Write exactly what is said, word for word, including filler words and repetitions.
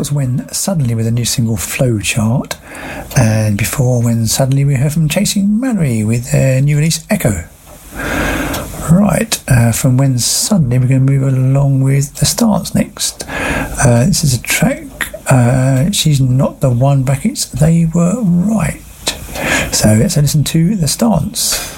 was When Suddenly with a new single Flowchart, and before When Suddenly we heard from Chasing Mallory with their new release Echo. Right, uh, from When Suddenly we're going to move along with The Stance next. Uh, this is a track, uh, She's Not the One, brackets, They Were Right. So let's listen to The Stance.